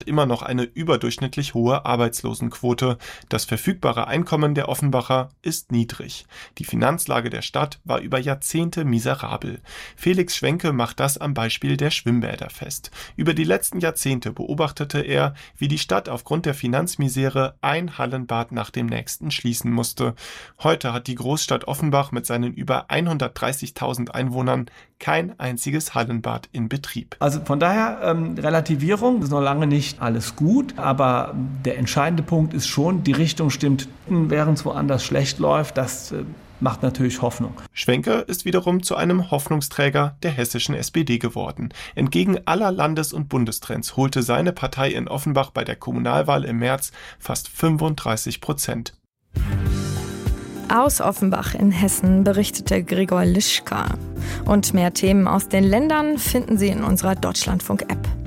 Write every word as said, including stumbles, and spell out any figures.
immer noch eine überdurchschnittlich hohe Arbeitslosenquote. Das verfügbare Einkommen der Offenbacher ist niedrig. Die Finanzlage der Stadt war über Jahrzehnte miserabel. Felix Schwenke macht das am Beispiel der Schwimmbäder fest. Über die letzten Jahrzehnte beobachtete er, wie die Stadt aufgrund der Finanzmisere ein Hallenbad nach dem nächsten schließen musste. Heute hat die Großstadt Offenbach mit seinen über hundertdreißigtausend Einwohnern kein einziges Hallenbad in Betrieb. Also von daher ähm, Relativierung, ist noch lange nicht alles gut, aber der entscheidende Punkt ist schon, die Richtung stimmt, während es woanders schlecht läuft, das äh, macht natürlich Hoffnung. Schwenke ist wiederum zu einem Hoffnungsträger der hessischen S P D geworden. Entgegen aller Landes- und Bundestrends holte seine Partei in Offenbach bei der Kommunalwahl im März fast fünfunddreißig Prozent. Aus Offenbach in Hessen berichtete Gregor Lischka. Und mehr Themen aus den Ländern finden Sie in unserer Deutschlandfunk-App.